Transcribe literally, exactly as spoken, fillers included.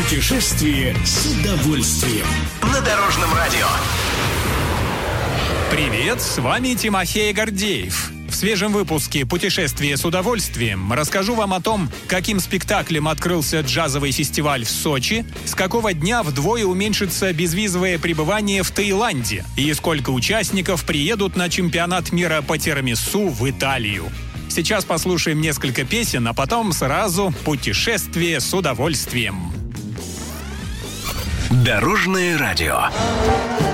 Путешествие с удовольствием. На Дорожном радио. Привет, с вами Тимофей Гордеев. В свежем выпуске «Путешествие с удовольствием» расскажу вам о том, каким спектаклем открылся джазовый фестиваль в Сочи, с какого дня вдвое уменьшится безвизовое пребывание в Таиланде и сколько участников приедут на чемпионат мира по тирамису в Италию. Сейчас послушаем несколько песен, а потом сразу «Путешествие с удовольствием». Дорожное радио.